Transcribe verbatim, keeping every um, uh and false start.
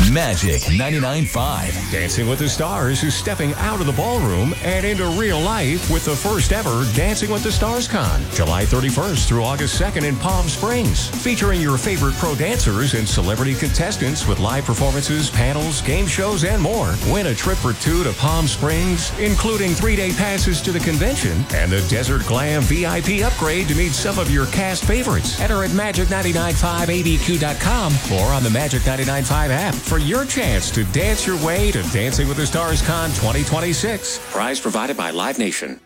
Magic ninety-nine point five. Dancing with the Stars is stepping out of the ballroom and into real life with the first ever Dancing with the Stars Con, July thirty-first through August second in Palm Springs. Featuring your favorite pro dancers and celebrity contestants with live performances, panels, game shows, and more. Win a trip or two to Palm Springs, including three-day passes to the convention and the Desert Glam V I P upgrade to meet some of your cast favorites. Enter at magic nine nine five A B Q dot com or on the Magic ninety-nine point five app for your chance to dance your way to Dancing with the Stars Con twenty twenty-six. Prize provided by Live Nation.